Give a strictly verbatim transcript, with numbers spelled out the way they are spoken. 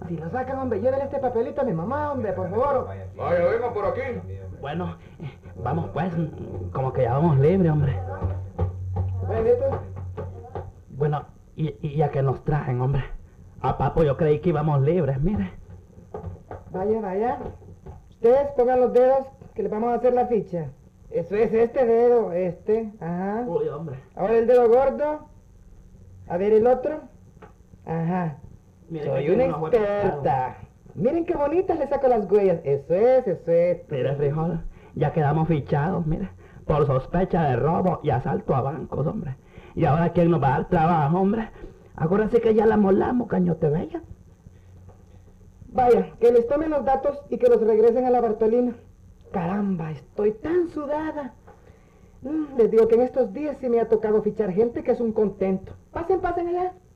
si lo sacan, hombre, llévele este papelito a mi mamá, hombre, por favor. Vaya, venga por aquí. Bueno, eh, vamos pues, como que ya vamos libres, hombre. Benito. Bueno, y, y a que nos trajen, hombre. A papo yo creí que íbamos libres, mire. Vaya, vaya. Ustedes pongan los dedos que les vamos a hacer la ficha. Eso es este dedo, este, ajá. Uy, hombre. Ahora el dedo gordo. A ver el otro. Ajá. Mire Soy que una tiene unos experta. Miren qué bonitas le saco las huellas. Eso es, eso es. Mire, frijol, ya quedamos fichados, mire, por sospecha de robo y asalto a bancos, hombre. Y ahora, ¿quién nos va a dar trabajo, hombre? Acuérdense que ya la molamos, cañote bella. Vaya, que les tomen los datos y que los regresen a la Bartolina. Caramba, estoy tan sudada. Mm, les digo que en estos días sí me ha tocado fichar gente que es un contento. Pasen, pasen allá.